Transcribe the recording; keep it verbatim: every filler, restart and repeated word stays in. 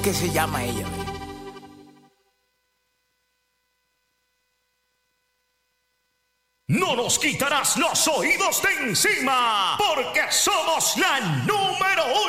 ¿Qué se llama ella? No nos quitarás los oídos de encima, porque somos la número